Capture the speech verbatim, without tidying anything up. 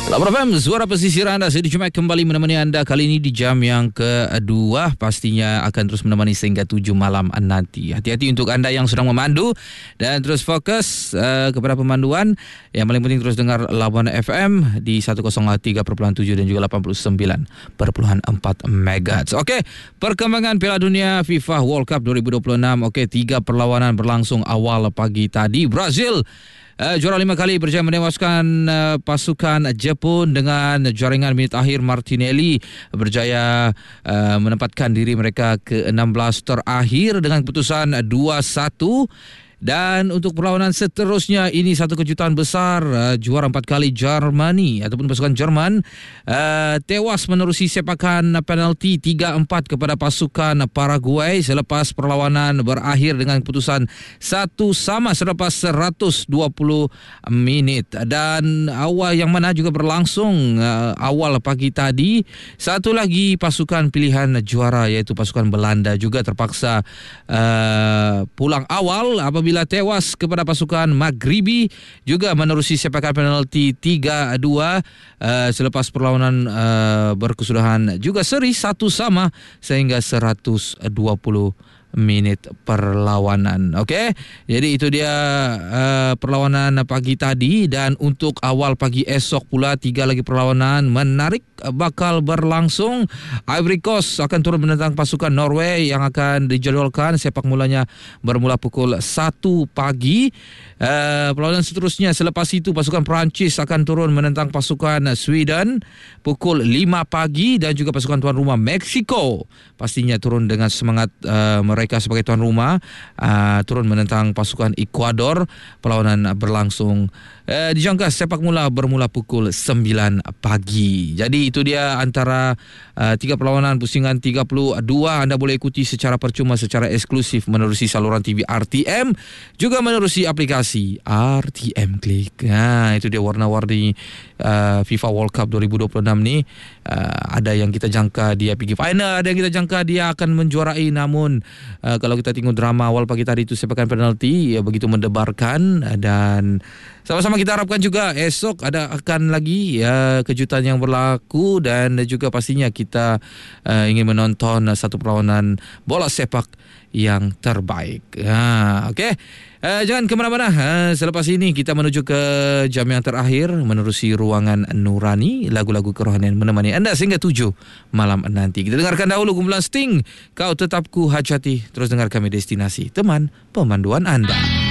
Lapan F M, suara pesisir anda. Saya Jumaid kembali menemani anda kali ini di jam yang kedua. Pastinya akan terus menemani sehingga tujuh malam nanti. Hati-hati untuk anda yang sedang memandu dan terus fokus uh, kepada pemanduan. Yang paling penting terus dengar Labuan F M di seratus tiga perpuluhan tujuh dan juga lapan puluh sembilan perpuluhan empat megahertz. Okey, perkembangan Piala Dunia FIFA World Cup dua ribu dua puluh enam. Okey, tiga perlawanan berlangsung awal pagi tadi. Brazil Uh, juara lima kali berjaya menewaskan uh, pasukan Jepun dengan jaringan minit akhir. Martinelli berjaya uh, menempatkan diri mereka ke enam belas terakhir dengan keputusan dua satu. Dan untuk perlawanan seterusnya, ini satu kejutan besar. Uh, juara empat kali Germany ataupun pasukan Jerman uh, tewas menerusi sepakan penalti tiga empat kepada pasukan Paraguay selepas perlawanan berakhir dengan keputusan satu sama selepas seratus dua puluh minit. Dan awal yang mana juga berlangsung uh, awal pagi tadi, satu lagi pasukan pilihan juara iaitu pasukan Belanda juga terpaksa uh, pulang awal apabila bila tewas kepada pasukan Maghribi juga menerusi sepakan penalti tiga dua uh, selepas perlawanan uh, berkesudahan juga seri satu sama sehingga seratus dua puluh minit perlawanan. Okey, jadi itu dia uh, perlawanan pagi tadi. Dan untuk awal pagi esok pula, tiga lagi perlawanan menarik bakal berlangsung. Ivory Coast akan turun menentang pasukan Norway yang akan dijadualkan sepak mulanya bermula pukul satu pagi. Uh, perlawanan seterusnya selepas itu pasukan Perancis akan turun menentang pasukan Sweden pukul lima pagi. Dan juga pasukan tuan rumah Mexico pastinya turun dengan semangat uh, mereka sebagai tuan rumah, uh, turun menentang pasukan Ecuador. Perlawanan berlangsung uh, dijangka sepak mula bermula pukul sembilan pagi. Jadi itu dia antara uh, tiga perlawanan pusingan tiga puluh dua. Anda boleh ikuti secara percuma, secara eksklusif menerusi saluran T V R T M, juga menerusi aplikasi R T M Click. Nah, itu dia warna-warni uh, FIFA World Cup dua ribu dua puluh enam ni. Uh, ada yang kita jangka dia pergi final, ada yang kita jangka dia akan menjuarai. Namun uh, kalau kita tengok drama awal pagi tadi itu sepakan penalti ya begitu mendebarkan. Dan sama-sama kita harapkan juga esok ada akan lagi ya kejutan yang berlaku. Dan juga pastinya kita uh, ingin menonton uh, satu perlawanan bola sepak yang terbaik. Ha, okey. Uh, jangan ke mana-mana. Uh, selepas ini kita menuju ke jam yang terakhir menerusi ruangan Nurani, lagu-lagu kerohanian menemani anda sehingga tujuh malam nanti. Kita dengarkan dahulu kumpulan Sting, Kau Tetap Ku Hajati. Terus dengar kami, destinasi teman pemanduan anda.